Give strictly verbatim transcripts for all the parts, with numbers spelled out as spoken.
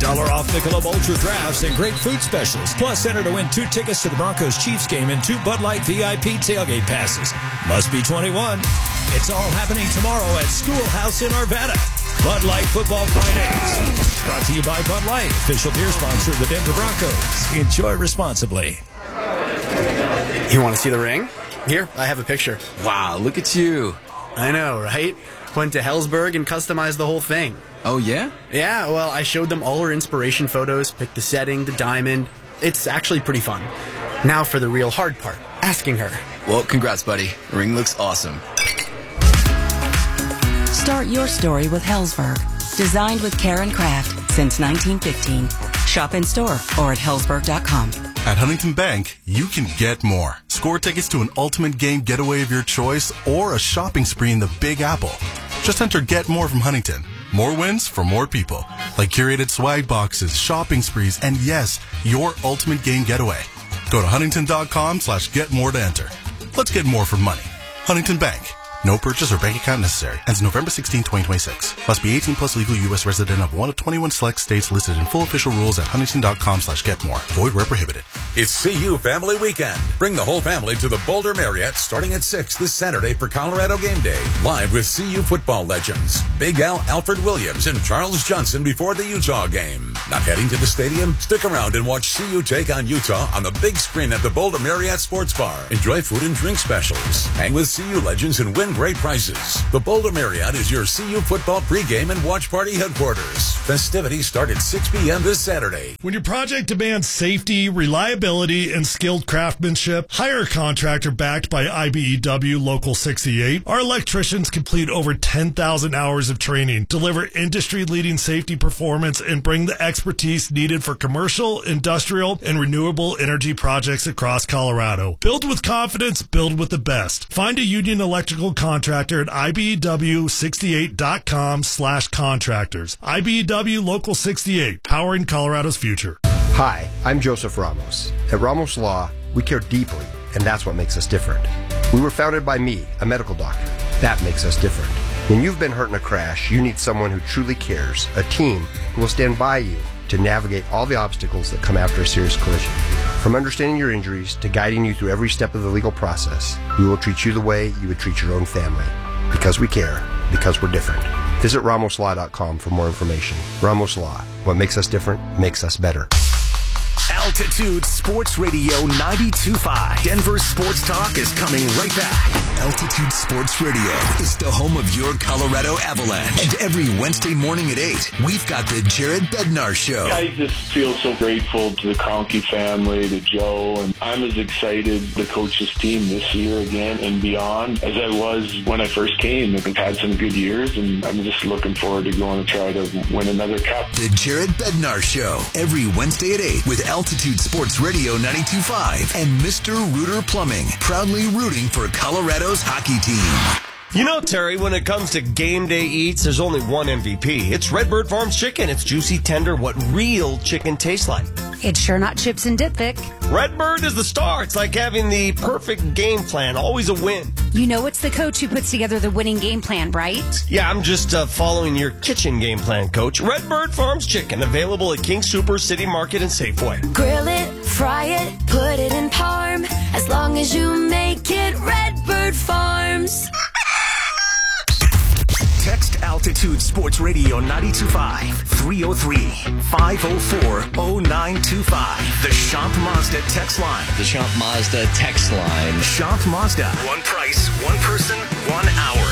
dollar off Michelob Ultra Drafts and great food specials. Plus, enter to win two tickets to the Broncos-Chiefs game and two Bud Light V I P tailgate passes. Must be twenty-one. It's all happening tomorrow at Schoolhouse in Arvada. Bud Light Football Fridays. Brought to you by Bud Light, official beer sponsor of the Denver Broncos. Enjoy responsibly. You want to see the ring? Here, I have a picture. Wow, look at you. I know, right? Went to Hellsberg and customized the whole thing. Oh, yeah? Yeah, well, I showed them all her inspiration photos, picked the setting, the diamond. It's actually pretty fun. Now for the real hard part, asking her. Well, congrats, buddy. Ring looks awesome. Start your story with Hellsberg. Designed with care and craft since nineteen fifteen. Shop in store or at hellsberg dot com. At Huntington Bank, you can get more. Score tickets to an ultimate game getaway of your choice or a shopping spree in the Big Apple. Just enter Get More from Huntington. More wins for more people. Like curated swag boxes, shopping sprees, and yes, your ultimate game getaway. Go to huntington.com slash get more to enter. Let's get more for money. Huntington Bank. No purchase or bank account necessary. Ends November sixteenth, twenty twenty-six. Must be eighteen plus, legal U S resident of one of twenty-one select states listed in full official rules at huntington.com slash get more. Void where prohibited. It's C U Family Weekend. Bring the whole family to the Boulder Marriott starting at six this Saturday for Colorado Game Day. Live with C U football legends Big Al, Alfred Williams, and Charles Johnson before the Utah game. Not heading to the stadium? Stick around and watch C U take on Utah on the big screen at the Boulder Marriott Sports Bar. Enjoy food and drink specials. Hang with C U legends and win great prizes. The Boulder Marriott is your C U football pregame and watch party headquarters. Festivities start at six p.m. this Saturday. When your project demands safety, reliability, and skilled craftsmanship, hire a contractor backed by I B E W Local sixty-eight. Our electricians complete over ten thousand hours of training, deliver industry-leading safety performance, and bring the expertise needed for commercial, industrial, and renewable energy projects across Colorado. Build with confidence, build with the best. Find a union electrical contractor at I B E W sixty-eight dot com slash contractors. I B E W Local sixty-eight, powering Colorado's future. Hi, I'm Joseph Ramos. At Ramos Law, we care deeply, and that's what makes us different. We were founded by me, a medical doctor. That makes us different. When you've been hurt in a crash, you need someone who truly cares, a team who will stand by you to navigate all the obstacles that come after a serious collision. From understanding your injuries to guiding you through every step of the legal process, we will treat you the way you would treat your own family. Because we care, because we're different. Visit ramos law dot com for more information. Ramos Law. What makes us different makes us better. Altitude Sports Radio ninety-two point five. Denver Sports Talk is coming right back. Altitude Sports Radio is the home of your Colorado Avalanche. And every Wednesday morning at eight, we've got the Jared Bednar Show. I just feel so grateful to the Kroenke family, to Joe, and I'm as excited the coach's team this year again and beyond as I was when I first came. I've had some good years, and I'm just looking forward to going to try to win another cup. The Jared Bednar Show, every Wednesday at eight with Altitude Sports Radio ninety-two point five and Mister Rooter Plumbing, proudly rooting for Colorado's hockey team. You know, Terry, when it comes to game day eats, there's only one M V P. It's Redbird Farms chicken. It's juicy, tender, what real chicken tastes like. It's sure not chips and dip, Vic. Redbird is the star. It's like having the perfect game plan, always a win. You know it's the coach who puts together the winning game plan, right? Yeah, I'm just uh, following your kitchen game plan, Coach. Redbird Farms chicken, available at King Super, City Market, and Safeway. Grill it, fry it, put it in parm. As long as you make it Redbird Farms. Text Altitude Sports Radio ninety-two point five, three oh three, five oh four, oh nine two five. The Schomp Mazda text line. The Schomp Mazda text line. Schomp Mazda. One price, one person, one hour.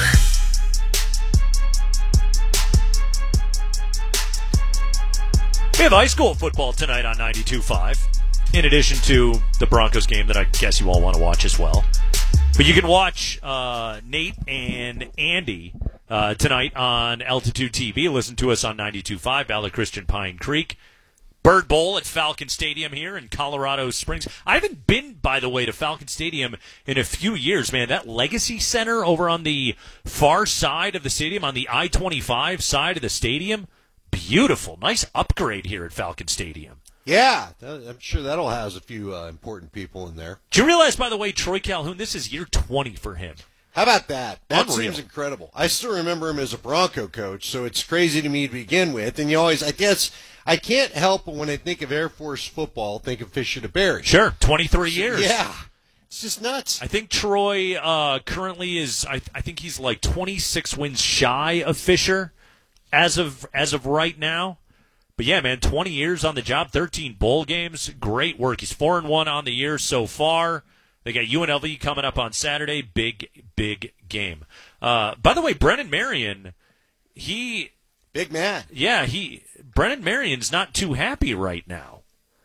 We have high school football tonight on ninety-two point five, in addition to the Broncos game that I guess you all want to watch as well. But you can watch uh, Nate and Andy uh, tonight on Altitude T V. Listen to us on ninety-two point five, Valley Christian Pine Creek. Bird Bowl at Falcon Stadium here in Colorado Springs. I haven't been, by the way, to Falcon Stadium in a few years, man. That Legacy Center over on the far side of the stadium, on the I twenty-five side of the stadium, beautiful. Nice upgrade here at Falcon Stadium. Yeah, I'm sure that'll house a few uh, important people in there. Do you realize, by the way, Troy Calhoun, this is year twenty for him? How about that? That Unreal. Seems incredible. I still remember him as a Bronco coach, so it's crazy to me to begin with. And you always, I guess, I can't help but when I think of Air Force football, think of Fisher to Berry. Sure, twenty-three years. Yeah. It's just nuts. I think Troy uh, currently is. I, I think he's like twenty-six wins shy of Fisher, as of as of right now. But yeah, man, twenty years on the job, thirteen bowl games, great work. He's four and one on the year so far. They got U N L V coming up on Saturday, big big game. Uh, by the way, Brennan Marion, he big man. Yeah, he Brennan Marion's not too happy right now.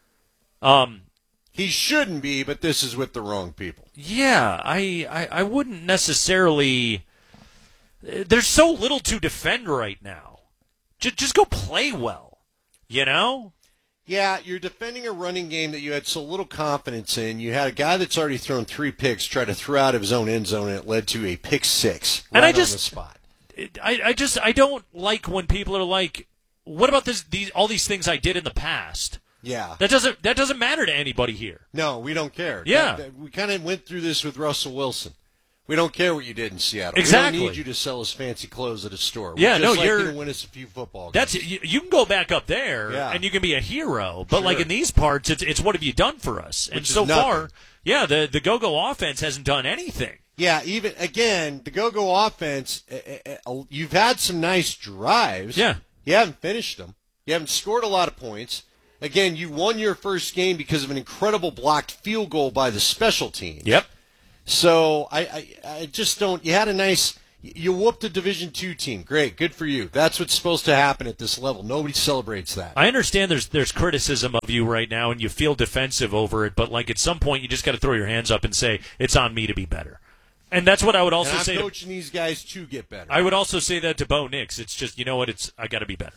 Um. He shouldn't be, but this is with the wrong people. Yeah, I, I, I wouldn't necessarily. There's so little to defend right now. Just, just go play well, you know? Yeah, you're defending a running game that you had so little confidence in. You had a guy that's already thrown three picks try to throw out of his own end zone, and it led to a pick six right and I just, on the spot. I, I just I don't like when people are like, what about this? These all these things I did in the past? Yeah. That doesn't that doesn't matter to anybody here. No, we don't care. Yeah. That, that, we kind of went through this with Russell Wilson. We don't care what you did in Seattle. Exactly. We don't need you to sell us fancy clothes at a store. Yeah, we no, just like you're you to win us a few football games. That's you, you can go back up there Yeah. and you can be a hero, but Sure. like in these parts, it's it's what have you done for us? And Which is so nothing. far, yeah, the the go-go offense hasn't done anything. Yeah, even again, the go-go offense. Uh, uh, you've had some nice drives. Yeah, you haven't finished them. You haven't scored a lot of points. Again, you won your first game because of an incredible blocked field goal by the special team. Yep. So I, I, I just don't. You had a nice. You whooped a Division two team. Great, good for you. That's what's supposed to happen at this level. Nobody celebrates that. I understand there's there's criticism of you right now, and you feel defensive over it. But like at some point, you just got to throw your hands up and say it's on me to be better. And that's what I would also and I'm say. coaching to, these guys to get better. I would also say that to Bo Nix. It's just you know what? It's I got to be better.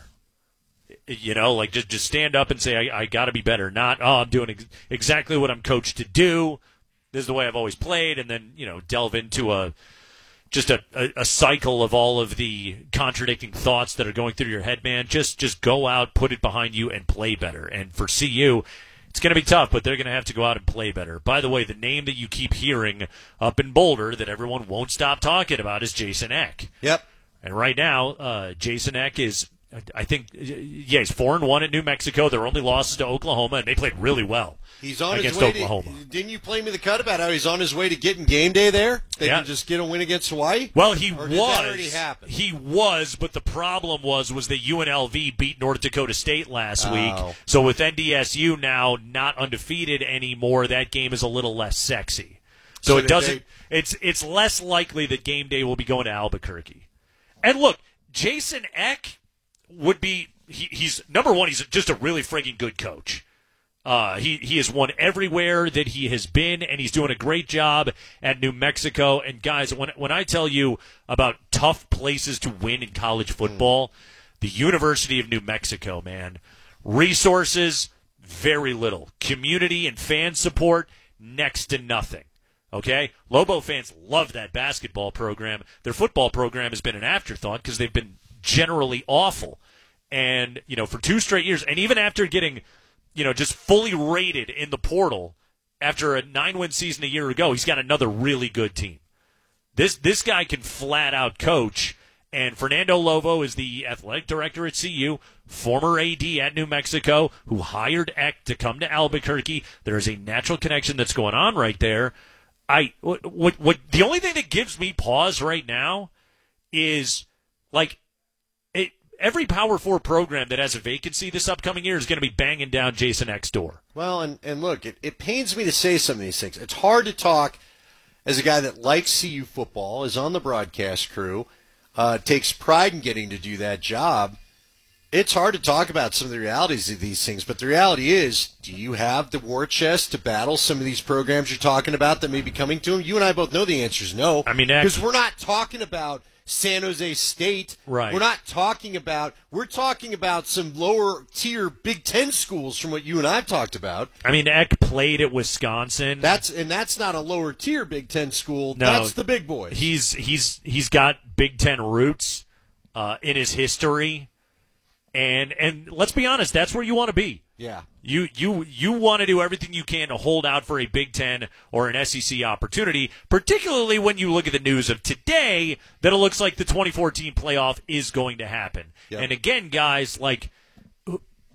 You know, like just just stand up and say I, I got to be better. Not oh I'm doing ex- exactly what I'm coached to do. This is the way I've always played, and then you know delve into a just a, a, a cycle of all of the contradicting thoughts that are going through your head, man. Just just go out, put it behind you, and play better. And for C U, it's going to be tough, but they're going to have to go out and play better. By the way, the name that you keep hearing up in Boulder that everyone won't stop talking about is Jason Eck. Yep. And right now, uh, Jason Eck is, I think, yeah, he's four and one at New Mexico. Their only losses to Oklahoma, and they played really well. He's on against his way Oklahoma. To, didn't you play me the cut about how he's on his way to getting game day there? They Yeah. can just get a win against Hawaii? Well, he or was. Did that already happen? He was, but the problem was was that U N L V beat North Dakota State last Oh. week. So with N D S U now not undefeated anymore, that game is a little less sexy. So, So it did doesn't. It's it's less likely that game day will be going to Albuquerque. And look, Jason Eck would be. He, he's number one. He's just a really friggin' good coach. Uh, he he has won everywhere that he has been, and he's doing a great job at New Mexico. And guys, when when I tell you about tough places to win in college football, mm. the University of New Mexico, man, resources very little, community and fan support next to nothing. Okay, Lobo fans love that basketball program. Their football program has been an afterthought because they've been generally awful. And, you know, for two straight years, and even after getting, you know, just fully rated in the portal after a nine-win season a year ago, he's got another really good team. This this guy can flat-out coach, and Fernando Lobo is the athletic director at C U, former A D at New Mexico, who hired Eck to come to Albuquerque. There is a natural connection that's going on right there. I what, what what the only thing that gives me pause right now is, like, it. Every Power Four program that has a vacancy this upcoming year is going to be banging down Jason Eck's door. Well, and, and look, it, it pains me to say some of these things. It's hard to talk as a guy that likes C U football, is on the broadcast crew, uh, takes pride in getting to do that job. It's hard to talk about some of the realities of these things, but the reality is, do you have the war chest to battle some of these programs you're talking about that may be coming to them? You and I both know the answer is no. I mean, because we're not talking about San Jose State. Right. We're not talking about, we're talking about some lower tier Big Ten schools from what you and I've talked about. I mean, Eck played at Wisconsin. That's and that's not a lower tier Big Ten school. No, that's the big boys. He's he's he's got Big Ten roots uh, in his history, and and let's be honest, that's where you want to be. Yeah. You you you want to do everything you can to hold out for a Big Ten or an S E C opportunity, particularly when you look at the news of today that it looks like the twenty fourteen playoff is going to happen. Yep. And again, guys, like,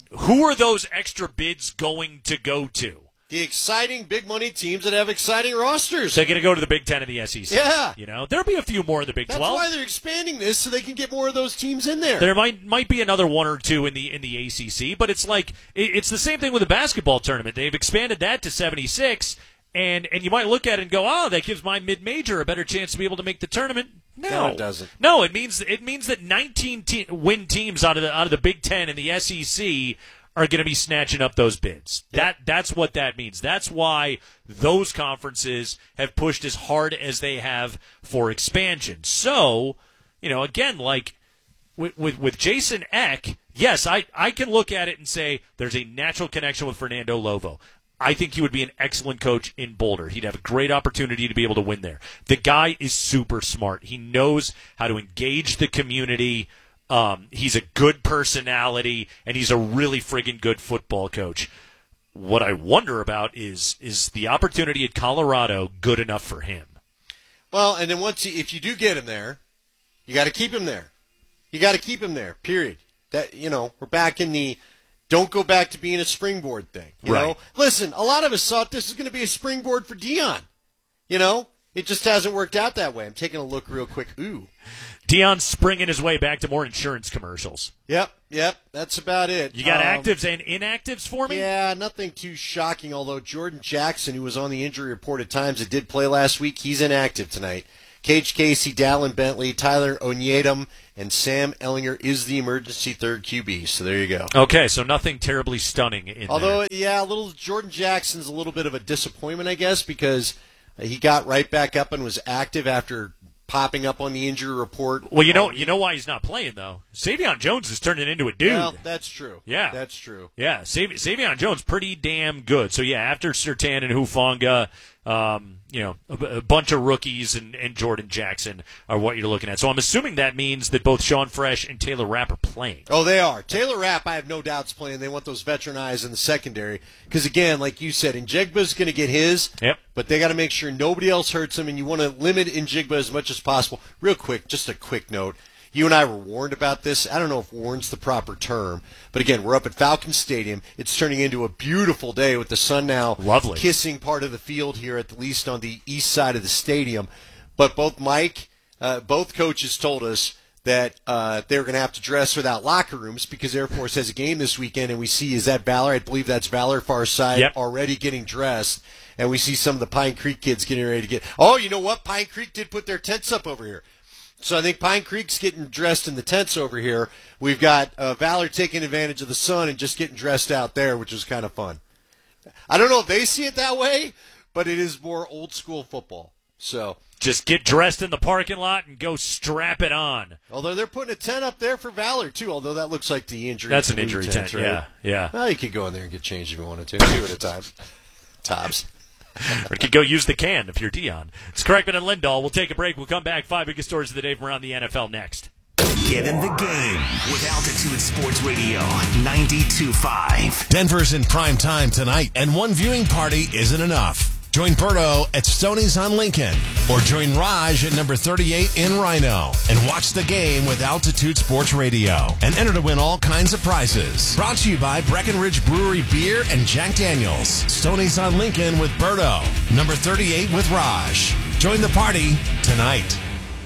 who are those extra bids going to go to? The exciting big money teams that have exciting rosters. They're going to go to the Big Ten and the S E C. Yeah. You know, there'll be a few more in the Big That's twelve. That's why they're expanding this, so they can get more of those teams in there. There might might be another one or two in the in the A C C, but it's like it, it's the same thing with the basketball tournament. They've expanded that to seventy-six, and and you might look at it and go, oh, that gives my mid-major a better chance to be able to make the tournament. No, no it doesn't. No, it means it means that nineteen te- win teams out of the out of the Big Ten and the S E C are going to be snatching up those bids. Yep. That that's what that means. That's why those conferences have pushed as hard as they have for expansion. So, you know, again, like with with, with Jason Eck, yes, I, I can look at it and say there's a natural connection with Fernando Lovo. I think he would be an excellent coach in Boulder. He'd have a great opportunity to be able to win there. The guy is super smart. He knows how to engage the community. Um, he's a good personality, and he's a really friggin' good football coach. What I wonder about is is the opportunity at Colorado good enough for him? Well, and then once he, if you do get him there, you got to keep him there. You got to keep him there. Period. That you know, we're back in the don't go back to being a springboard thing. You right. know, listen, a lot of us thought this was going to be a springboard for Deion. You know, it just hasn't worked out that way. I'm taking a look real quick. Ooh. Deion's springing his way back to more insurance commercials. Yep, yep, that's about it. You got um, actives and inactives for me? Yeah, nothing too shocking, although Jordan Jackson, who was on the injury report at times that did play last week, he's inactive tonight. Cage Casey, Dallin Bentley, Tyler Onyedum, and Sam Ellinger is the emergency third Q B, so there you go. Okay, so nothing terribly stunning in Although, there. yeah, a little Jordan Jackson's a little bit of a disappointment, I guess, because he got right back up and was active after popping up on the injury report. Well, you know, you know why he's not playing though. Savion Jones is turning into a dude. Well, that's true. Yeah, that's true. Yeah, Sav- Savion Jones pretty damn good. So yeah, after Surtain and Hufanga, um, you know, a, a bunch of rookies and, and Jordan Jackson are what you're looking at. So I'm assuming that means that both Sean Fresh and Taylor Rapp are playing. Oh, they are. Taylor Rapp, I have no doubts playing. They want those veteran eyes in the secondary because, again, like you said, Njigba's going to get his. Yep. But they got to make sure nobody else hurts him, and you want to limit Njigba as much as possible. Real quick, just a quick note. You and I were warned about this. I don't know if warned's the proper term, but again, we're up at Falcon Stadium. It's turning into a beautiful day with the sun now Lovely. kissing part of the field here, at least on the east side of the stadium. But both Mike, uh, both coaches told us that uh, they're going to have to dress without locker rooms because Air Force has a game this weekend, and we see, is that Valor? I believe that's Valor far side yep. already getting dressed, and we see some of the Pine Creek kids getting ready to get. Oh, you know what? Pine Creek did put their tents up over here. So I think Pine Creek's getting dressed in the tents over here. We've got uh, Valor taking advantage of the sun and just getting dressed out there, which is kind of fun. I don't know if they see it that way, but it is more old school football. So just get dressed in the parking lot and go strap it on. Although they're putting a tent up there for Valor too. Although that looks like the injury. That's an injury tent, right? yeah, yeah. Well, you could go in there and get changed if you wanted to, two at a time. Tops. Or you could go use the can if you're Deion. It's Kreckman and Lindahl. We'll take a break. We'll come back. Five biggest stories of the day from around the N F L next. Get in the game with Altitude Sports Radio ninety-two point five. Denver's in prime time tonight, and one viewing party isn't enough. Join Berto at Stoney's on Lincoln, or join Raj at number thirty-eight in Rhino, and watch the game with Altitude Sports Radio, and enter to win all kinds of prizes. Brought to you by Breckenridge Brewery Beer and Jack Daniels. Stoney's on Lincoln with Berto, number thirty-eight with Raj. Join the party tonight.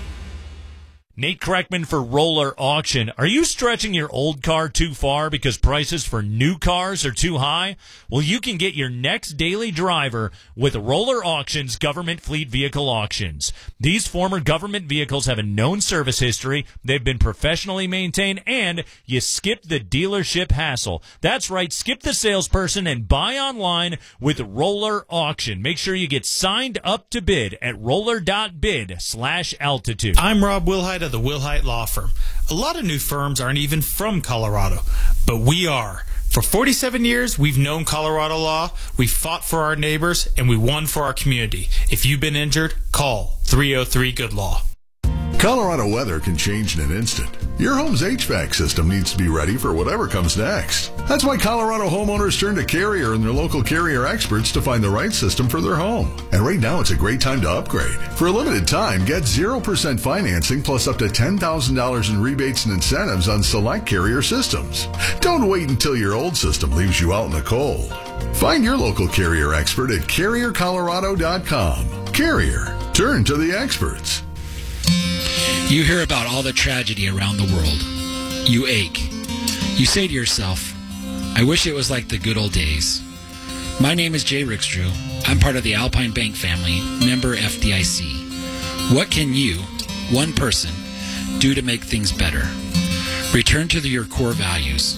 Nate Kreckman for Roller Auction. Are you stretching your old car too far because prices for new cars are too high? Well, you can get your next daily driver with Roller Auction's government fleet vehicle auctions. These former government vehicles have a known service history, they've been professionally maintained, and you skip the dealership hassle. That's right, skip the salesperson and buy online with Roller Auction. Make sure you get signed up to bid at roller.bid slash altitude. I'm Rob Wilhite of the Wilhite Law Firm. A lot of new firms aren't even from Colorado, but we are. For forty-seven years, we've known Colorado law, we fought for our neighbors, and we won for our community. If you've been injured, call three oh three good law. Colorado weather can change in an instant. Your home's H V A C system needs to be ready for whatever comes next. That's why Colorado homeowners turn to Carrier and their local Carrier experts to find the right system for their home. And right now, it's a great time to upgrade. For a limited time, get zero percent financing plus up to ten thousand dollars in rebates and incentives on select Carrier systems. Don't wait until your old system leaves you out in the cold. Find your local Carrier expert at carrier colorado dot com. Carrier. Turn to the experts. You hear about all the tragedy around the world. You ache. You say to yourself, I wish it was like the good old days. My name is Jay Rickstrew. I'm part of the Alpine Bank family, member F D I C. What can you, one person, do to make things better? Return to the, your core values.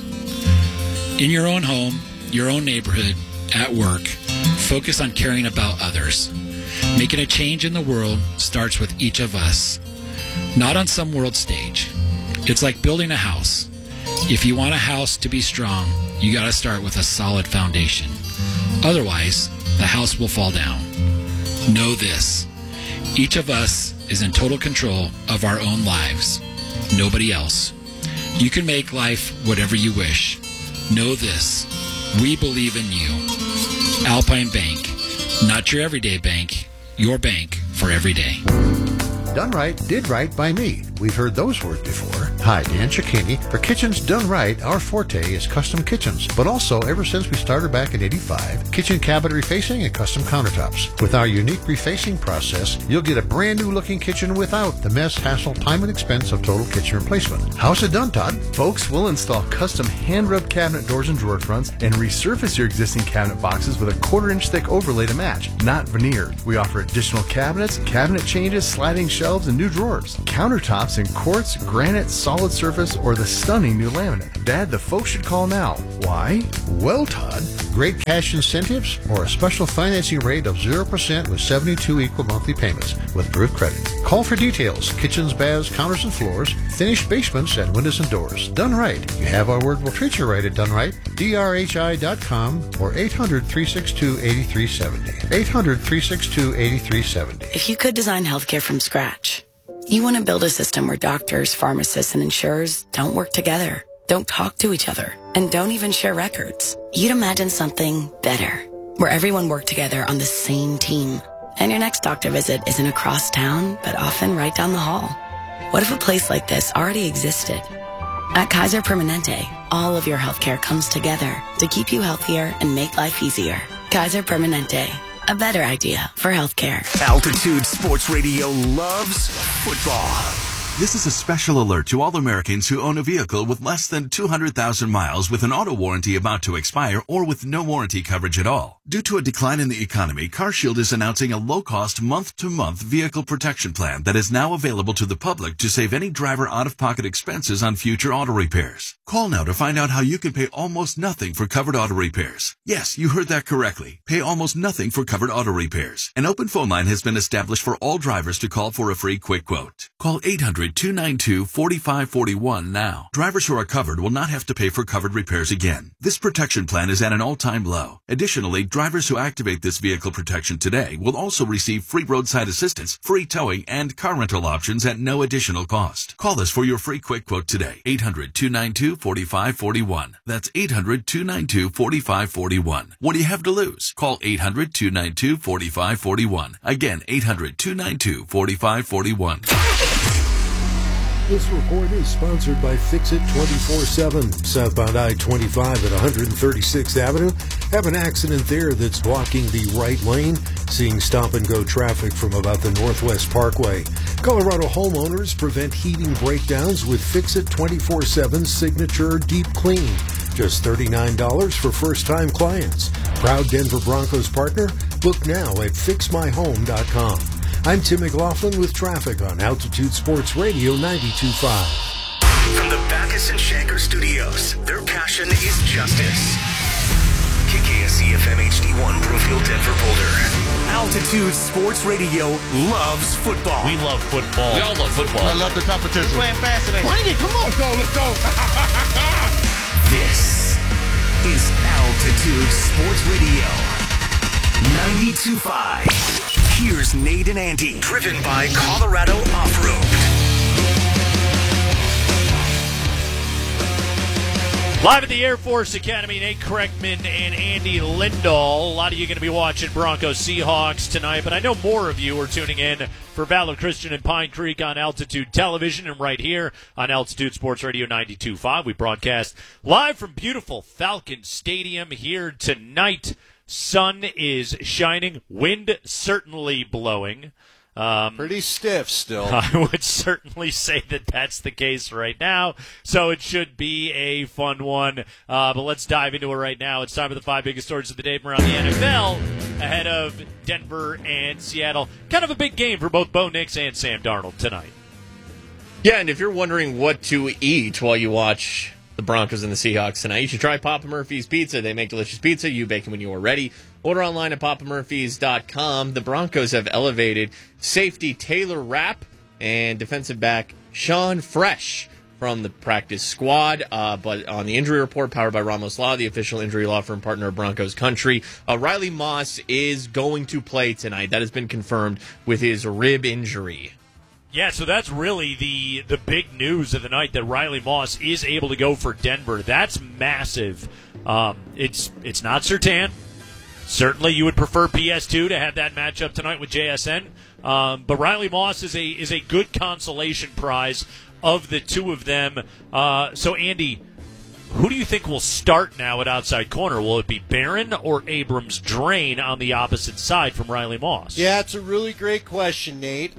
In your own home, your own neighborhood, at work, focus on caring about others. Making a change in the world starts with each of us. Not on some world stage. It's like building a house. If you want a house to be strong, you got to start with a solid foundation. Otherwise, the house will fall down. Know this. Each of us is in total control of our own lives. Nobody else. You can make life whatever you wish. Know this. We believe in you. Alpine Bank. Not your everyday bank. Your bank for every day. Done right, did right by me. We've heard those words before. Hi, Dan Cicchini. For Kitchens Done Right, our forte is custom kitchens. But also, ever since we started back in eighty-five, kitchen cabinet refacing and custom countertops. With our unique refacing process, you'll get a brand new looking kitchen without the mess, hassle, time, and expense of total kitchen replacement. How's it done, Todd? Folks, we'll install custom hand-rubbed cabinet doors and drawer fronts and resurface your existing cabinet boxes with a quarter-inch thick overlay to match, not veneered. We offer additional cabinets, cabinet changes, sliding shelves, and new drawers. Countertops in quartz, granite, solid surface, or the stunning new laminate. Dad, the folks should call now. Why? Well, Todd, great cash incentives or a special financing rate of zero percent with seventy-two equal monthly payments with approved credit. Call for details. Kitchens, baths, counters, and floors, finished basements, and windows and doors. Done Right. You have our word, we'll treat you right at Done Right. D R H I dot com or eight hundred, three six two, eight three seven zero. eight hundred, three six two, eight three seven zero. If you could design healthcare from scratch, you want to build a system where doctors, pharmacists, and insurers don't work together, don't talk to each other, and don't even share records. You'd imagine something better, where everyone worked together on the same team, and your next doctor visit isn't across town, but often right down the hall. What if a place like this already existed? At Kaiser Permanente, all of your healthcare comes together to keep you healthier and make life easier. Kaiser Permanente. A better idea for healthcare. Altitude Sports Radio loves football. This is a special alert to all Americans who own a vehicle with less than two hundred thousand miles with an auto warranty about to expire or with no warranty coverage at all. Due to a decline in the economy, CarShield is announcing a low-cost month-to-month vehicle protection plan that is now available to the public to save any driver out-of-pocket expenses on future auto repairs. Call now to find out how you can pay almost nothing for covered auto repairs. Yes, you heard that correctly. Pay almost nothing for covered auto repairs. An open phone line has been established for all drivers to call for a free quick quote. Call eight hundred, two nine two, four five four one now. Drivers who are covered will not have to pay for covered repairs again. This protection plan is at an all-time low. Additionally, drivers who activate this vehicle protection today will also receive free roadside assistance, free towing, and car rental options at no additional cost. Call us for your free quick quote today. eight hundred, two nine two, four five four one. That's eight hundred, two nine two, four five four one. What do you have to lose? Call eight hundred, two nine two, four five four one. Again, eight hundred, two nine two, four five four one. This report is sponsored by Fix It twenty-four seven. Southbound I twenty-five at one thirty-sixth Avenue. Have an accident there that's blocking the right lane. Seeing stop-and-go traffic from about the Northwest Parkway. Colorado homeowners prevent heating breakdowns with Fix It twenty-four seven Signature Deep Clean. Just thirty-nine dollars for first-time clients. Proud Denver Broncos partner. Book now at fix my home dot com. I'm Tim McLaughlin with traffic on Altitude Sports Radio ninety-two point five. From the Backus and Shanker studios, their passion is justice. K K S E F M H D one, Brookfield, Denver, Boulder. Altitude Sports Radio loves football. We love football. We all love football. I love the competition. We're playing fast today. Bring it, come on. Let's go, let's go. This is Altitude Sports Radio ninety-two point five. Here's Nate and Andy, driven by Colorado Off-Road. Live at the Air Force Academy, Nate Kreckman and Andy Lindahl. A lot of you are going to be watching Broncos Seahawks tonight, but I know more of you are tuning in for Valor Christian and Pine Creek on Altitude Television and right here on Altitude Sports Radio ninety-two point five. We broadcast live from beautiful Falcon Stadium here tonight. Sun is shining, wind certainly blowing. Um, Pretty stiff still. I would certainly say that that's the case right now, so it should be a fun one. Uh, but let's dive into it right now. It's time for the five biggest stories of the day from around the N F L ahead of Denver and Seattle. Kind of a big game for both Bo Nix and Sam Darnold tonight. Yeah, and if you're wondering what to eat while you watch the Broncos and the Seahawks tonight, you should try Papa Murphy's Pizza. They make delicious pizza. You bake them when you are ready. Order online at papa murphys dot com. The Broncos have elevated safety Taylor Rapp and defensive back Sean Fresh from the practice squad. Uh, but on the injury report, powered by Ramos Law, the official injury law firm partner of Broncos Country, uh, Riley Moss is going to play tonight. That has been confirmed with his rib injury. Yeah, so that's really the the big news of the night, that Riley Moss is able to go for Denver. That's massive. Um, it's it's not Surtain. Certainly, you would prefer P S two to have that matchup tonight with J S N. Um, but Riley Moss is a is a good consolation prize of the two of them. Uh, so, Andy, who do you think will start now at outside corner? Will it be Barron or Abrams Drain on the opposite side from Riley Moss? Yeah, it's a really great question, Nate.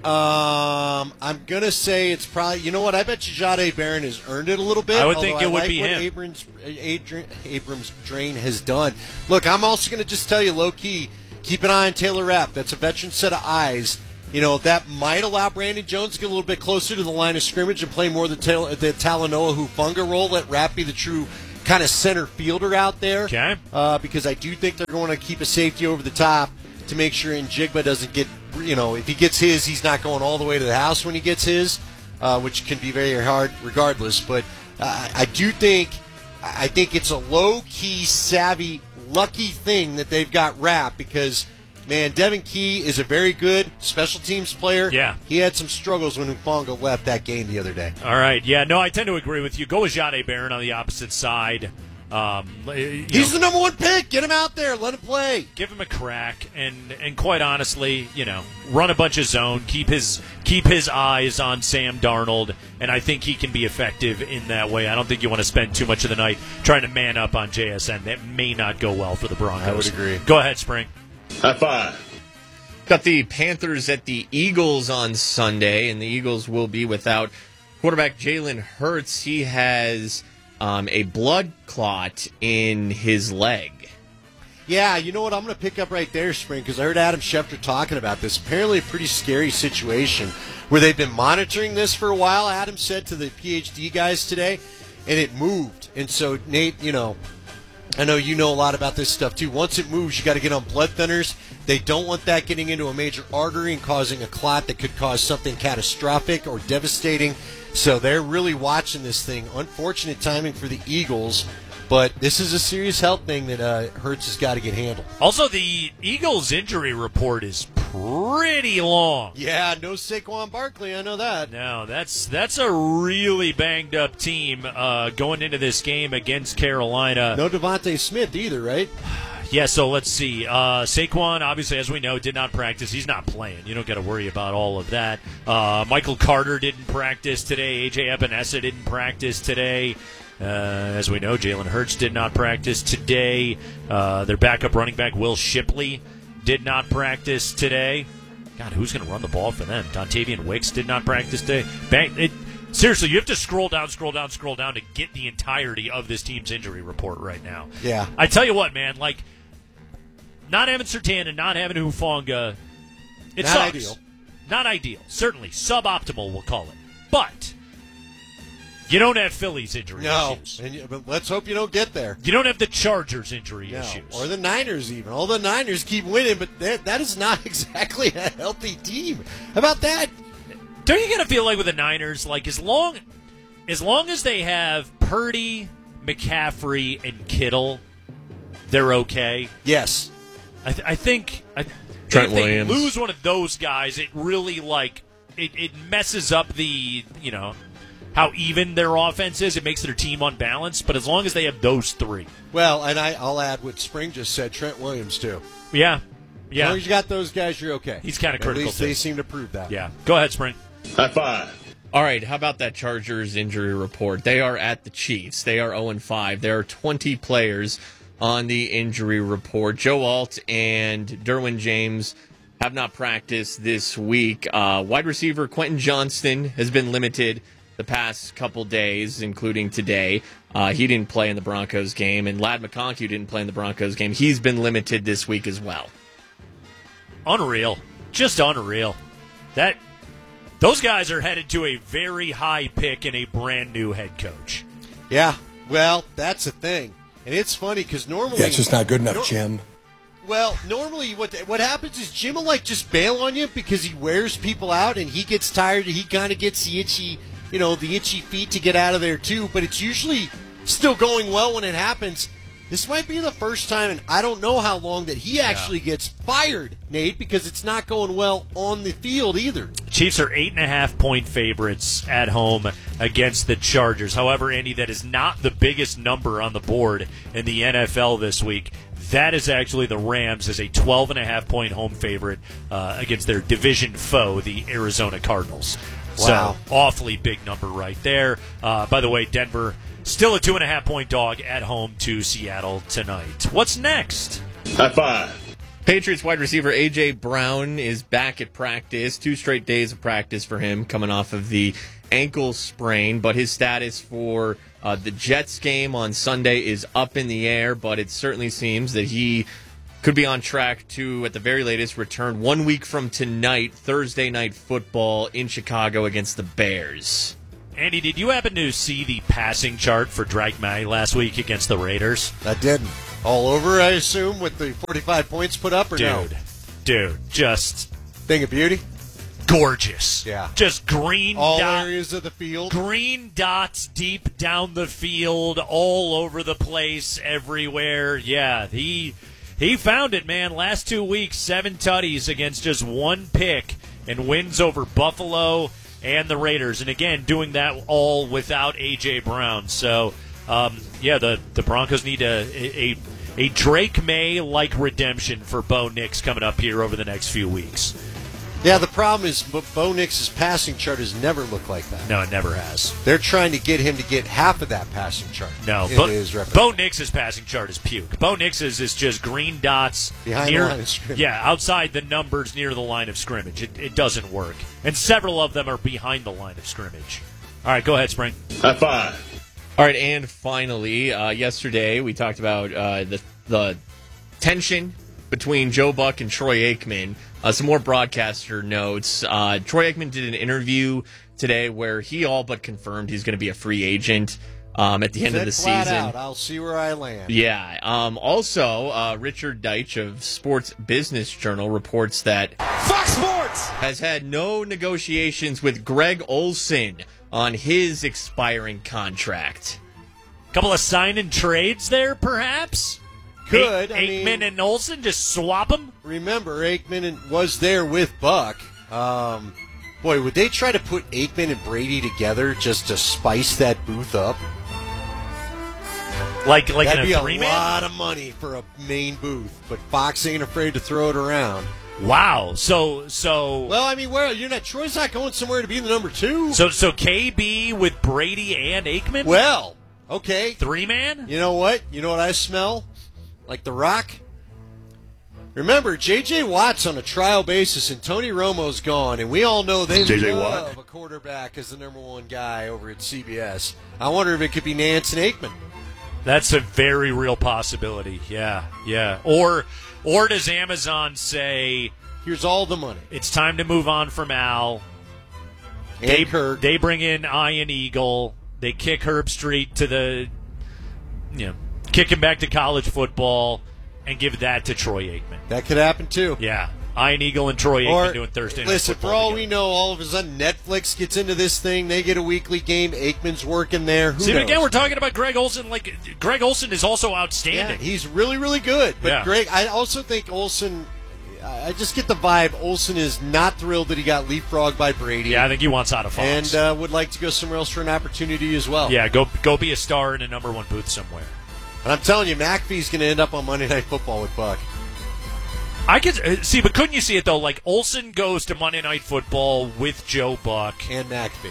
Um, I'm going to say it's probably, you know what, I bet you Jahdae Barron has earned it a little bit. I would think it I would like be what him. Abrams, Adrian, Abrams Drain has done. Look, I'm also going to just tell you, low-key, keep an eye on Taylor Rapp. That's a veteran set of eyes. You know, that might allow Brandon Jones to get a little bit closer to the line of scrimmage and play more of the, Tal- the Talanoa Hufanga role. Let Rapp be the true kind of center fielder out there. Okay. Uh, because I do think they're going to keep a safety over the top to make sure Njigba doesn't get, you know, if he gets his, he's not going all the way to the house when he gets his, uh, which can be very hard regardless. But uh, I do think, I think it's a low-key, savvy, lucky thing that they've got Rapp because, man, Devin Key is a very good special teams player. Yeah. He had some struggles when Hufanga left that game the other day. All right. Yeah, no, I tend to agree with you. Go with Jahdae Barron on the opposite side. Um, He's know, the number one pick. Get him out there. Let him play. Give him a crack. And, and quite honestly, you know, run a bunch of zone. Keep his keep his eyes on Sam Darnold. And I think he can be effective in that way. I don't think you want to spend too much of the night trying to man up on J S N. That may not go well for the Broncos. I would agree. Go ahead, Spring. High five. Got the Panthers at the Eagles on Sunday, and the Eagles will be without quarterback Jalen Hurts. He has um, a blood clot in his leg. Yeah, you know what? I'm going to pick up right there, Spring, because I heard Adam Schefter talking about this. Apparently a pretty scary situation where they've been monitoring this for a while, Adam said to the P H D guys today, and it moved. And so, Nate, you know, I know you know a lot about this stuff, too. Once it moves, you got to get on blood thinners. They don't want that getting into a major artery and causing a clot that could cause something catastrophic or devastating. So they're really watching this thing. Unfortunate timing for the Eagles, but this is a serious health thing that uh, Hurts has got to get handled. Also, the Eagles' injury report is pretty long. Yeah, no Saquon Barkley, I know that. No, that's that's a really banged up team uh, going into this game against Carolina. No Devontae Smith either, right? Yeah, so let's see. Uh, Saquon, obviously, as we know, did not practice. He's not playing. You don't got to worry about all of that. Uh, Michael Carter didn't practice today. A J Epinesa didn't practice today. Uh, as we know, Jalen Hurts did not practice today. Uh, their backup running back, Will Shipley, did not practice today. God, who's going to run the ball for them? Dontavian Wicks did not practice today. Bang, it, seriously, you have to scroll down, scroll down, scroll down to get the entirety of this team's injury report right now. Yeah. I tell you what, man, like, not having Surtain and not having Hufanga, it not sucks. Ideal. Not ideal. Certainly suboptimal, we'll call it. But you don't have Philly's injury no. issues. And you, but let's hope you don't get there. You don't have the Chargers' injury no. issues. Or the Niners even. All the Niners keep winning, but that, that is not exactly a healthy team. How about that? Don't you kind of feel like with the Niners, like as long, as long as they have Purdy, McCaffrey, and Kittle, they're okay? Yes. I, th- I think I, Trent if they Williams. lose one of those guys, it really like it, it messes up the you know how even their offense is. It makes their team unbalanced, but as long as they have those three. Well, and I, I'll add what Spring just said, Trent Williams, too. Yeah. Yeah. As long as you got those guys, you're okay. He's kind of critical, At least too. they seem to prove that. Yeah. Go ahead, Spring. High five. All right, how about that Chargers injury report? They are at the Chiefs. They are oh and five. There are twenty players on the injury report. Joe Alt and Derwin James have not practiced this week. Uh, wide receiver Quentin Johnston has been limited the past couple days, including today. Uh, he didn't play in the Broncos game, and Ladd McConkey didn't play in the Broncos game. He's been limited this week as well. Unreal. Just unreal. That those guys are headed to a very high pick and a brand new head coach. Yeah, well, that's the thing. And it's funny because normally... Yeah, it's just not good enough, no, Jim. Well, normally what what happens is Jim will like just bail on you because he wears people out and he gets tired and he kind of gets the itchy, you know, the itchy feet to get out of there too. But it's usually still going well when it happens. This might be the first time, and I don't know how long, that he actually yeah. gets fired, Nate, because it's not going well on the field either. Chiefs are eight and a half point favorites at home against the Chargers. However, Andy, that is not the biggest number on the board in the N F L this week. That is actually the Rams as a twelve and a half point home favorite uh, against their division foe, the Arizona Cardinals. Wow. So, awfully big number right there. Uh, by the way, Denver still a two and a half point dog at home to Seattle tonight. What's next? High five. Patriots wide receiver A J. Brown is back at practice. Two straight days of practice for him coming off of the ankle sprain, but his status for uh, the Jets game on Sunday is up in the air, but it certainly seems that he could be on track to, at the very latest, return one week from tonight, Thursday Night Football in Chicago against the Bears. Andy, did you happen to see the passing chart for Drake May last week against the Raiders? I didn't. All over, I assume, with the forty-five points put up, or dude, no? Dude, just... Thing of beauty? Gorgeous. Yeah. Just green all dot, areas of the field. Green dots deep down the field, all over the place, everywhere. Yeah, he he found it, man. Last two weeks, seven tutties against just one pick and wins over Buffalo and the Raiders. And again, doing that all without A J. Brown. So, um, yeah, the, the Broncos need a, a, a Drake May-like redemption for Bo Nix coming up here over the next few weeks. Yeah, the problem is Bo Nix's passing chart has never looked like that. No, it never has. They're trying to get him to get half of that passing chart. No, Bo, Bo Nix's passing chart is puke. Bo Nix's is just green dots behind near, the line of scrimmage. Yeah, outside the numbers near the line of scrimmage. It, it doesn't work, and several of them are behind the line of scrimmage. All right, go ahead, Spring. High five. All right, and finally, uh, yesterday we talked about uh, the the tension between Joe Buck and Troy Aikman. Uh, some more broadcaster notes. Uh, Troy Aikman did an interview today where he all but confirmed he's going to be a free agent um, at the He end of said the flat season. Out, I'll see where I land. Yeah. Um, also, uh, Richard Deitch of Sports Business Journal reports that Fox Sports has had no negotiations with Greg Olsen on his expiring contract. Couple of sign and trades there, perhaps? Could. A- I Aikman mean, and Olsen just swap them? Remember, Aikman was there with Buck. Um, boy, would they try to put Aikman and Brady together just to spice that booth up? Like, like That'd in be a a three-man? lot of money for a main booth, but Fox ain't afraid to throw it around. Wow. So, so. Well, I mean, where you're not Troy's not going somewhere to be the number two. So, so K B with Brady and Aikman? Well, okay, three man. You know what? You know what I smell? Like The Rock? Remember, J J. Watt's on a trial basis, and Tony Romo's gone, and we all know they J J. love Watt? a quarterback as the number one guy over at C B S. I wonder if it could be Nance and Aikman. That's a very real possibility. Yeah, yeah. Or, or does Amazon say, "Here's all the money. It's time to move on from Al." And they, Kirk. They bring in Ian Eagle. They kick Herb Street to the, you know, kick him back to college football, and give that to Troy Aikman. That could happen too. Yeah, Ian Eagle and Troy Or, Aikman doing Thursday night listen, football for all together. we know, all of a sudden Netflix gets into this thing. They get a weekly game. Aikman's working there. Who See, knows? again, we're talking about Greg Olsen. Like, Greg Olsen is also outstanding. Yeah, he's really, really good. But Yeah. Greg, I also think Olsen, I just get the vibe Olsen is not thrilled that he got leapfrogged by Brady. Yeah, I think he wants out of Fox. And uh, would like to go somewhere else for an opportunity as well. Yeah, go go be a star in a number one booth somewhere. And I'm telling you, McAfee's going to end up on Monday Night Football with Buck. I could see, but couldn't you see it, though? Like, Olsen goes to Monday Night Football with Joe Buck. And McAfee.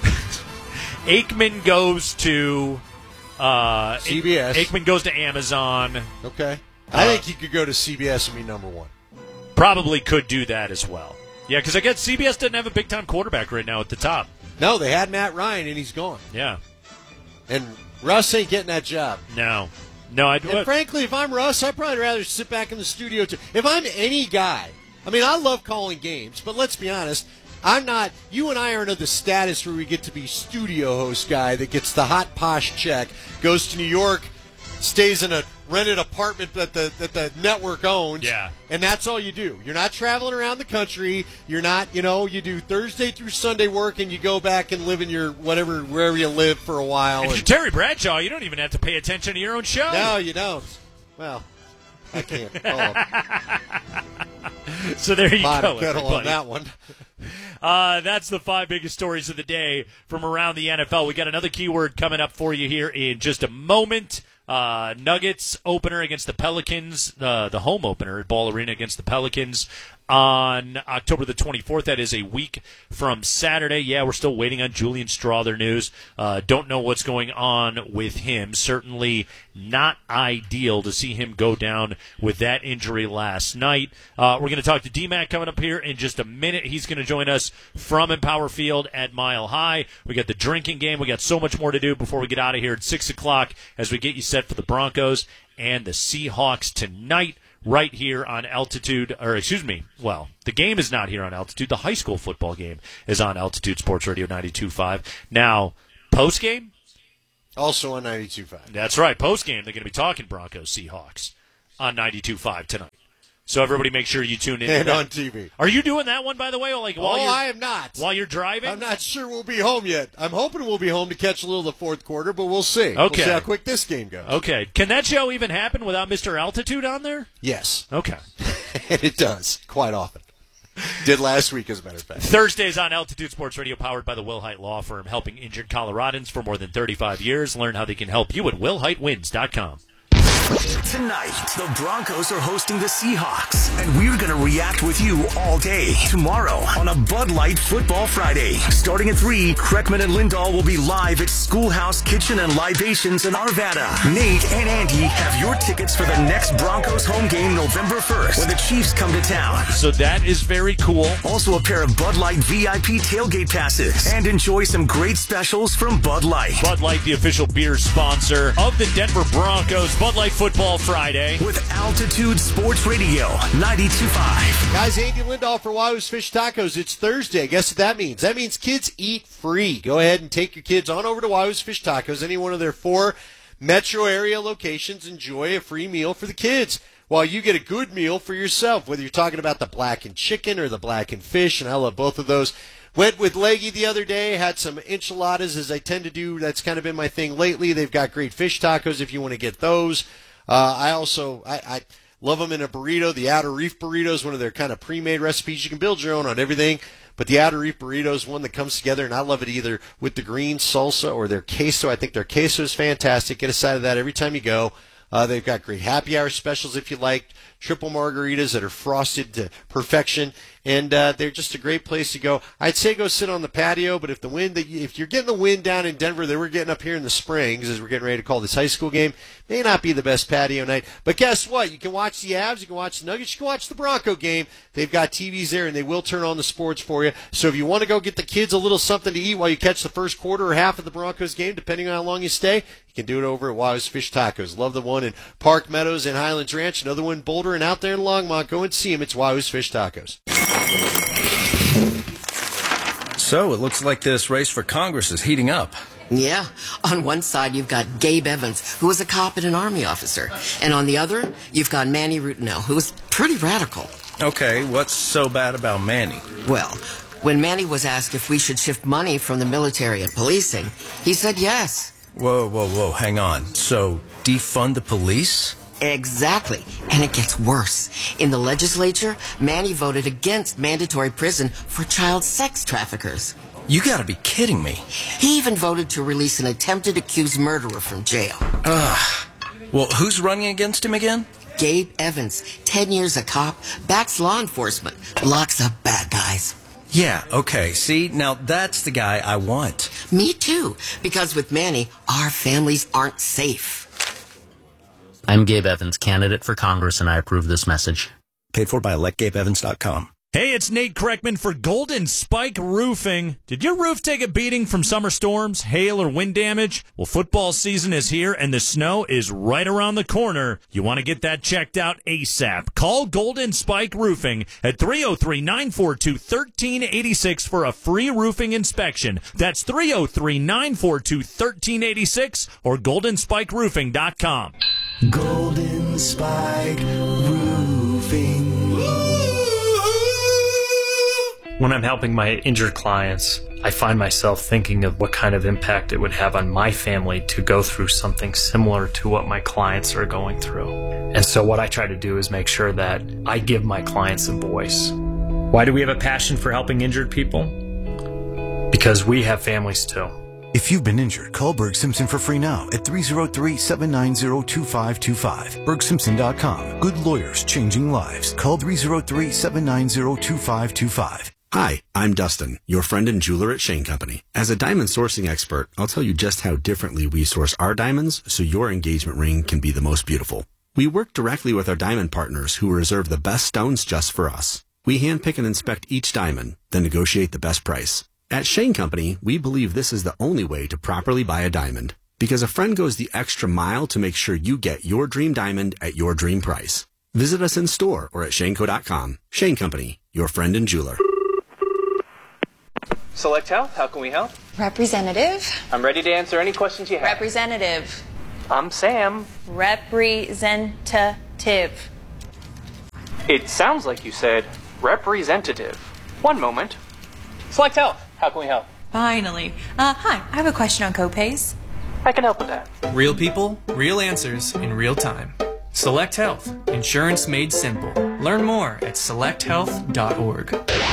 Aikman goes to... Uh, C B S. Aikman goes to Amazon. Okay. I uh, think he could go to C B S and be number one. Probably could do that as well. Yeah, because I guess C B S doesn't have a big-time quarterback right now at the top. No, they had Matt Ryan, and he's gone. Yeah. And Russ ain't getting that job. No. No, I do. And frankly, if I'm Russ, I'd probably rather sit back in the studio. Too. If I'm any guy, I mean, I love calling games, but let's be honest, I'm not, you and I aren't of the status where we get to be studio host guy that gets the hot posh check, goes to New York, stays in a rented apartment that the that the network owns. Yeah. And that's all you do. You're not traveling around the country. You're not, you know, you do Thursday through Sunday work and you go back and live in your whatever, wherever you live for a while. If and, you're Terry Bradshaw, you don't even have to pay attention to your own show. No, you don't. Well, I can't. Oh. So there you Pot go, of kettle everybody. on that one. Uh, that's the five biggest stories of the day from around the N F L. We got another keyword coming up for you here in just a moment. Uh, Nuggets opener against the Pelicans, uh, the home opener at Ball Arena against the Pelicans on October the twenty-fourth. That is a week from Saturday. Yeah, we're still waiting on Julian Strawther news. Uh, don't know what's going on with him. Certainly not ideal to see him go down with that injury last night. Uh, we're going to talk to D-Mac coming up here in just a minute. He's going to join us from Empower Field at Mile High. We got the drinking game. We got so much more to do before we get out of here at six o'clock as we get you set for the Broncos and the Seahawks tonight. Right here on Altitude, or excuse me, well, the game is not here on Altitude. The high school football game is on Altitude Sports Radio ninety-two point five. Now, post-game? Also on ninety-two point five. That's right, post-game, they're going to be talking Broncos Seahawks on ninety-two point five tonight. So everybody make sure you tune in. And on T V. Are you doing that one, by the way? Like, while oh, you're, I am not. While you're driving? I'm not sure we'll be home yet. I'm hoping we'll be home to catch a little of the fourth quarter, but we'll see. Okay. We'll see how quick this game goes. Okay. Can that show even happen without Mister Altitude on there? Yes. Okay. And it does, quite often. Did last week, as a matter of fact. Thursdays on Altitude Sports Radio, powered by the Wilhite Law Firm, helping injured Coloradans for more than thirty-five years. Learn how they can help you at wilhite wins dot com. Tonight, the Broncos are hosting the Seahawks, and we're going to react with you all day tomorrow on a Bud Light Football Friday. Starting at three, Kreckman and Lindahl will be live at Schoolhouse Kitchen and Libations in Arvada. Nate and Andy have your tickets for the next Broncos home game November first when the Chiefs come to town. So that is very cool. Also a pair of Bud Light V I P tailgate passes, and enjoy some great specials from Bud Light. Bud Light, the official beer sponsor of the Denver Broncos. Bud Light Football Friday. With Altitude Sports Radio ninety-two point five. Guys, Andy Lindahl for Wahoo's Fish Tacos. It's Thursday. Guess what that means? That means kids eat free. Go ahead and take your kids on over to Wahoo's Fish Tacos. Any one of their four metro area locations. Enjoy a free meal for the kids while you get a good meal for yourself, whether you're talking about the blackened chicken or the blackened fish, and I love both of those. Went with Leggy the other day, had some enchiladas, as I tend to do. That's kind of been my thing lately. They've got great fish tacos if you want to get those. Uh, I also I, I love them in a burrito. The Outer Reef burrito is one of their kind of pre-made recipes. You can build your own on everything, but the Outer Reef burrito is one that comes together, and I love it either with the green salsa or their queso. I think their queso is fantastic. Get a side of that every time you go. Uh, they've got great happy hour specials if you like, triple margaritas that are frosted to perfection, and uh, they're just a great place to go. I'd say go sit on the patio, but if the wind, if you're getting the wind down in Denver that we're getting up here in the Springs, as we're getting ready to call this high school game, may not be the best patio night. But guess what? You can watch the Avs, you can watch the Nuggets, you can watch the Bronco game. They've got T Vs there, and they will turn on the sports for you. So if you want to go get the kids a little something to eat while you catch the first quarter or half of the Broncos game, depending on how long you stay, you can do it over at Wahoo's Fish Tacos. Love the one in Park Meadows and Highlands Ranch, another one in Boulder, and out there in Longmont. Go and see them. It's Wahoo's Fish Tacos. So it looks like this race for Congress is heating up. Yeah. On one side, you've got Gabe Evans, who was a cop and an Army officer. And on the other, you've got Manny Rutino, who was pretty radical. Okay, what's so bad about Manny? Well, when Manny was asked if we should shift money from the military and policing, he said yes. Whoa, whoa, whoa, hang on. So, defund the police? Exactly. And it gets worse. In the legislature, Manny voted against mandatory prison for child sex traffickers. You gotta be kidding me. He even voted to release an attempted accused murderer from jail. Ugh. Well, who's running against him again? Gabe Evans, ten years a cop, backs law enforcement, locks up bad guys. Yeah, okay. See, now that's the guy I want. Me too, because with Manny, our families aren't safe. I'm Gabe Evans, candidate for Congress, and I approve this message. Paid for by elect gabe evans dot com. Hey, it's Nate Kreckman for Golden Spike Roofing. Did your roof take a beating from summer storms, hail, or wind damage? Well, football season is here, and the snow is right around the corner. You want to get that checked out ASAP. Call Golden Spike Roofing at three oh three, nine four two, one three eight six for a free roofing inspection. That's three oh three, nine four two, one three eight six or golden spike roofing dot com. Golden Spike Roofing. When I'm helping my injured clients, I find myself thinking of what kind of impact it would have on my family to go through something similar to what my clients are going through. And so what I try to do is make sure that I give my clients a voice. Why do we have a passion for helping injured people? Because we have families too. If you've been injured, call Berg Simpson for free now at three oh three, seven nine oh, two five two five. berg simpson dot com. Good lawyers changing lives. Call three oh three, seven nine oh, two five two five. Hi, I'm Dustin, your friend and jeweler at Shane Company. As a diamond sourcing expert, I'll tell you just how differently we source our diamonds so your engagement ring can be the most beautiful. We work directly with our diamond partners who reserve the best stones just for us. We handpick and inspect each diamond, then negotiate the best price. At Shane Company, we believe this is the only way to properly buy a diamond, because a friend goes the extra mile to make sure you get your dream diamond at your dream price. Visit us in store or at shane co dot com. Shane Company, your friend and jeweler. Select Health, how can we help? Representative. I'm ready to answer any questions you have. Representative. I'm Sam. Representative. It sounds like you said representative. One moment. Select Health, how can we help? Finally. Uh, hi, I have a question on copays. I can help with that. Real people, real answers in real time. Select Health, insurance made simple. Learn more at select health dot org.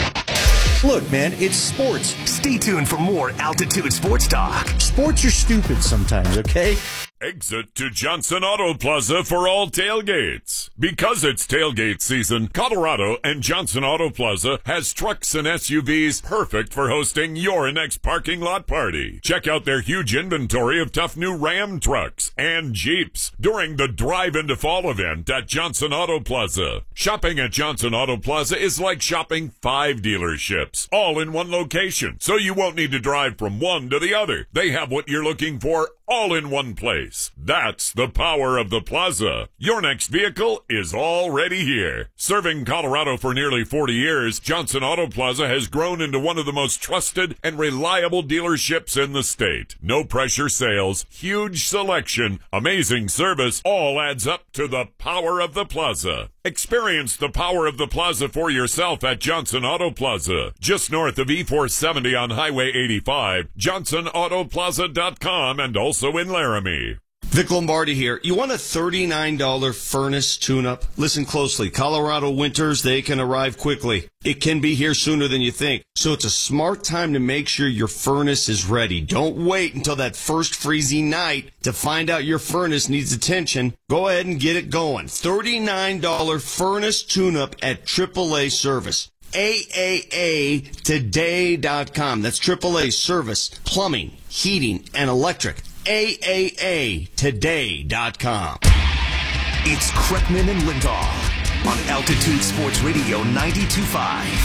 Look, man, it's sports. Stay tuned for more Altitude Sports Talk. Sports are stupid sometimes, okay? Exit to Johnson Auto Plaza for all tailgates. Because it's tailgate season, Colorado and Johnson Auto Plaza has trucks and S U Vs perfect for hosting your next parking lot party. Check out their huge inventory of tough new Ram trucks and Jeeps during the Drive into Fall event at Johnson Auto Plaza. Shopping at Johnson Auto Plaza is like shopping five dealerships, all in one location, so you won't need to drive from one to the other. They have what you're looking for all in one place. That's the power of the plaza. Your next vehicle is already here. Serving Colorado for nearly forty years, Johnson Auto Plaza has grown into one of the most trusted and reliable dealerships in the state. No pressure sales, huge selection, amazing service, all adds up to the power of the plaza. Experience the power of the plaza for yourself at Johnson Auto Plaza, just north of E four seventy on Highway eighty-five, johnson auto plaza dot com, and also in Laramie. Vic Lombardi here. You want a thirty-nine dollars furnace tune-up? Listen closely. Colorado winters, they can arrive quickly. It can be here sooner than you think. So it's a smart time to make sure your furnace is ready. Don't wait until that first freezing night to find out your furnace needs attention. Go ahead and get it going. thirty-nine dollars furnace tune-up at triple A Service. A A A today dot com. That's triple A Service, plumbing, heating, and electric. A A A today dot com. It's Kreckman and Lindahl on Altitude Sports Radio ninety-two point five.